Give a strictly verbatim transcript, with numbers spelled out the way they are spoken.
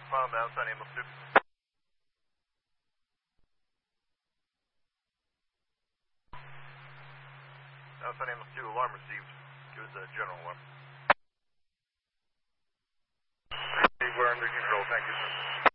Mile bound, Sun Ambulance two. Now, Sun Ambulance two, alarm received. Give us a general alarm. We're under control, thank you, sir.